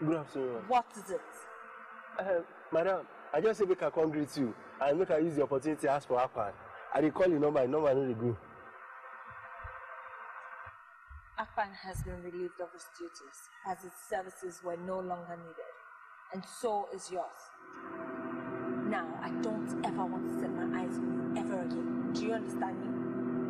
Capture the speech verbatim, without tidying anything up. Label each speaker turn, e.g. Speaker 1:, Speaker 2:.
Speaker 1: Good afternoon.
Speaker 2: What is it?
Speaker 1: Uh, madam, I just say make I come greet you and make I use the opportunity to ask for Akpan. I dey call the number, the number no dey go.
Speaker 2: Akpan has been relieved of his duties as his services were no longer needed. And so is yours. Now, I don't ever want to set my eyes on you ever again. Do you understand me?